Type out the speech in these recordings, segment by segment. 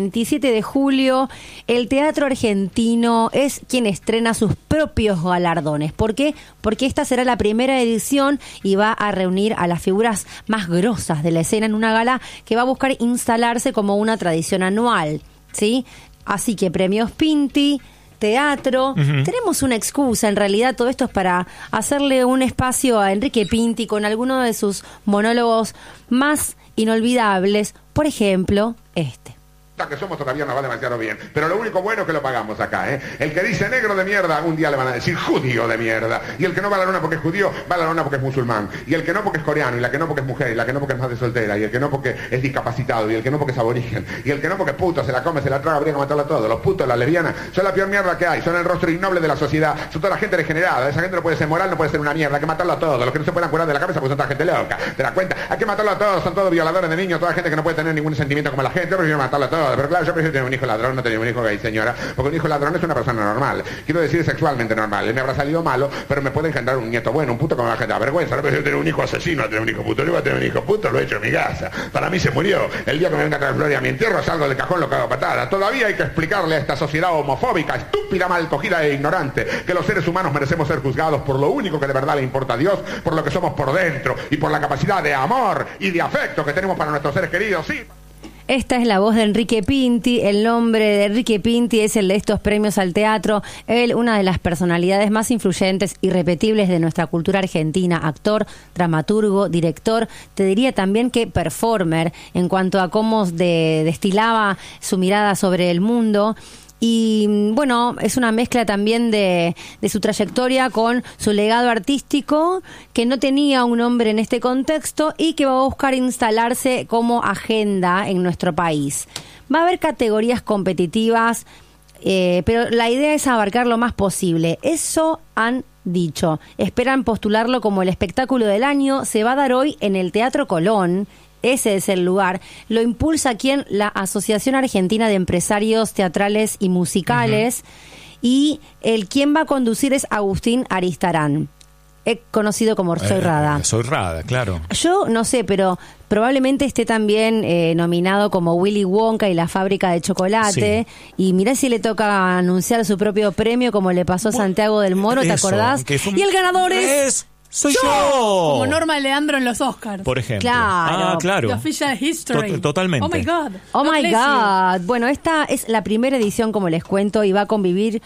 27 de julio, el Teatro Argentino es quien estrena sus propios galardones. ¿Por qué? Porque esta será la primera edición y va a reunir a las figuras más grosas de la escena en una gala que va a buscar instalarse como una tradición anual, ¿sí? Así que premios Pinti, teatro. Tenemos una excusa, en realidad todo esto es para hacerle un espacio a Enrique Pinti con alguno de sus monólogos más inolvidables, por ejemplo, este. Que somos todavía nos va demasiado bien, pero lo único bueno es que lo pagamos acá, ¿eh? El que dice negro de mierda, un día le van a decir judío de mierda, y el que no va a la luna porque es judío, va a la luna porque es musulmán, y el que no porque es coreano, y la que no porque es mujer, y la que no porque es madre soltera, y el que no porque es discapacitado, y el que no porque es aborigen, y el que no porque es puto, se la come, se la traga, habría que matarlo a todos. Los putos, las lesbianas, son la peor mierda que hay, son el rostro innoble de la sociedad, son toda la gente degenerada, esa gente no puede ser moral, no puede ser una mierda, hay que matarlo a todos, los que no se puedan curar de la cabeza pues son toda gente loca, ¿te das cuenta? Hay que matarlo a todos, son todos violadores de niños, toda gente que no puede tener ningún sentimiento como la gente, yo prefiero matarlo a todos, pero claro, yo prefiero tener un hijo ladrón, no tenía un hijo gay, señora, porque un hijo ladrón es una persona normal, quiero decir sexualmente normal, él me habrá salido malo, pero me puede engendrar un nieto bueno, un puto que me va a generar vergüenza, no prefiero tener un hijo asesino a tener un hijo puto, yo voy a tener un hijo puto, lo he hecho en mi casa, para mí se murió, el día que me venga a traer Gloria a mi entierro, salgo del cajón, lo cago a patada, todavía hay que explicarle a esta sociedad homofóbica, estúpida, mal cogida e ignorante, que los seres humanos merecemos ser juzgados por lo único que de verdad le importa a Dios, por lo que somos por dentro, y por la capacidad de amor y de afecto que tenemos para nuestros seres queridos, sí. Esta es la voz de Enrique Pinti, el nombre de Enrique Pinti es el de estos premios al teatro, él una de las personalidades más influyentes y repetibles de nuestra cultura argentina, actor, dramaturgo, director, te diría también que performer en cuanto a cómo destilaba su mirada sobre el mundo. Y bueno, es una mezcla también de su trayectoria con su legado artístico, que no tenía un nombre en este contexto y que va a buscar instalarse como agenda en nuestro país. Va a haber categorías competitivas, pero la idea es abarcar lo más posible. Eso han dicho. Esperan postularlo como el espectáculo del año. Se va a dar hoy en el Teatro Colón. Ese es el lugar. Lo impulsa quien la Asociación Argentina de Empresarios Teatrales y Musicales. Y quien va a conducir es Agustín Aristarán, conocido como Soy Rada. Soy Rada, claro. Yo no sé, pero probablemente esté también nominado como Willy Wonka y la fábrica de chocolate. Sí. Y mirá si le toca anunciar su propio premio, como le pasó a Santiago del Moro, ¿te acordás? Y el ganador ¡Soy yo! Como Norma Leandro en los Oscars. Por ejemplo. Claro. Claro. The Official History. Totalmente. Oh my God. Oh my God. Bueno, esta es la primera edición, como les cuento, y va a convivir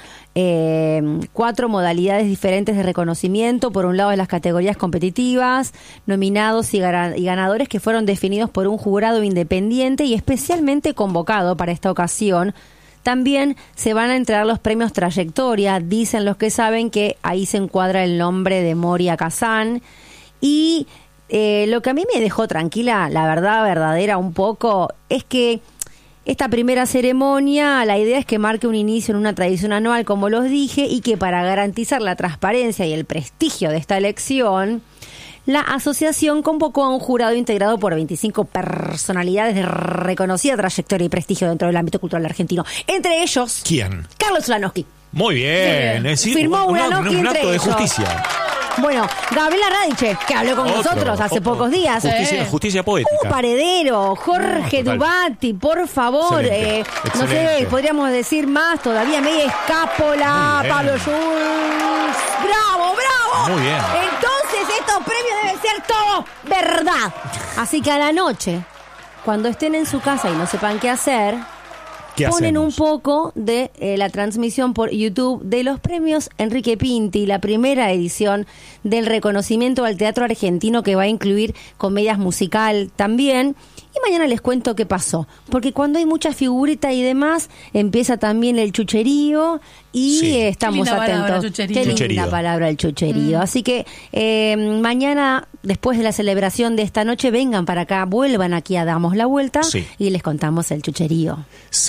4 modalidades diferentes de reconocimiento. Por un lado, las categorías competitivas, nominados y ganadores que fueron definidos por un jurado independiente y especialmente convocado para esta ocasión. También se van a entregar los premios Trayectoria, dicen los que saben que ahí se encuadra el nombre de Moria Kazan. Y lo que a mí me dejó tranquila, la verdad verdadera un poco, es que esta primera ceremonia, la idea es que marque un inicio en una tradición anual, como los dije, y que para garantizar la transparencia y el prestigio de esta elección, la asociación convocó a un jurado integrado por 25 personalidades de reconocida trayectoria y prestigio dentro del ámbito cultural argentino. Entre ellos... ¿Quién? Carlos Ulanowski. Muy bien. Sí. Firmó Ulanowski un acto de ellos. Justicia. Bueno, Gabriela Radiche, que habló con nosotros hace pocos días. Justicia poética. Hugo Paredero, Jorge Dubati, por favor. No sé, podríamos decir más todavía. Media Escápola, Pablo Schulz. ¡Bravo, bravo! Muy bien. Entonces estos premios deben ser todo verdad. Así que a la noche, cuando estén en su casa y no sepan qué hacer... ponen un poco de la transmisión por YouTube de los premios Enrique Pinti, la primera edición del reconocimiento al teatro argentino, que va a incluir comedias musical también. Y mañana les cuento qué pasó, porque cuando hay mucha figurita y demás, empieza también el chucherío y estamos atentos. Qué linda palabra el chucherío. Así que mañana, después de la celebración de esta noche, vengan para acá, vuelvan aquí a Damos la Vuelta y les contamos el chucherío.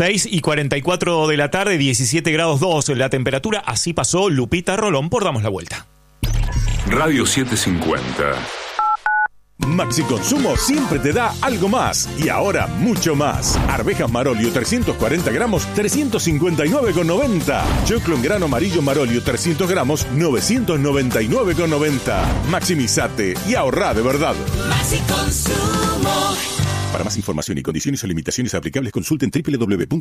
6:44 de la tarde, 17 grados 2 la temperatura. Así pasó Lupita Rolón por Damos la Vuelta. Radio 750. Maxi Consumo siempre te da algo más y ahora mucho más. Arvejas Marolio 340 gramos, 359,90. Choclo en grano amarillo Marolio 300 gramos, 999,90. Maximizate y ahorrá de verdad. Maxi Consumo. Para más información y condiciones o limitaciones aplicables, consulten www.maxi.com.ar.